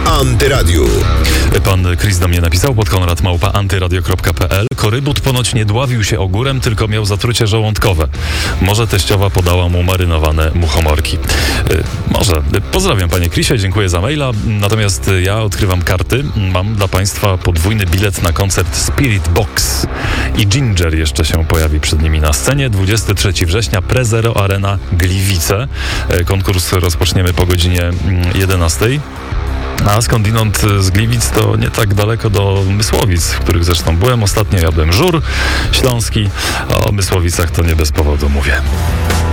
Antyradiu. Pan Chris do mnie napisał pod konrad@antyradio.pl. Korybut ponoć nie dławił się ogórem, tylko miał zatrucie żołądkowe. Może teściowa podała mu marynowane muchomorki. Może. Pozdrawiam panie Chrisie, dziękuję za maila. Natomiast ja odkrywam karty. Mam dla państwa podwójny bilet na koncert Spirit Box. I Ginger jeszcze się pojawi przed nimi na scenie. 23 września, Prezero Arena Gliwice. Konkurs rozpoczniemy po godzinie 11. A skądinąd z Gliwic to nie tak daleko do Mysłowic, w których zresztą byłem ostatnio, jadłem żur śląski, a o Mysłowicach to nie bez powodu mówię.